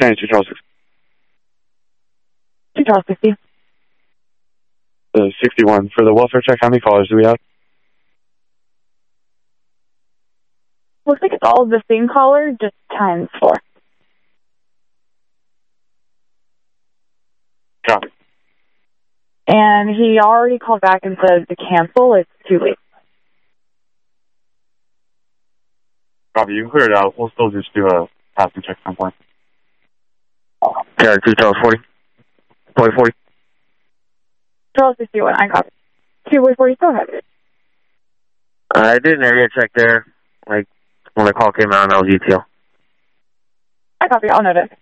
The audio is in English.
Change to Charles 60. 2 Charles 60. 61. For the welfare check, how many callers do we have? Looks like it's all the same caller, just times 4. Copy. And he already called back and said to cancel. It's too late. Copy. You can clear it out. We'll still just do a passing check at some point. Yeah, 2 Charles 40. 40. Charles 61, I copy. 2-40, go ahead. I did an area check there, like, when the call came out and that was ETL. I copy, I'll note it.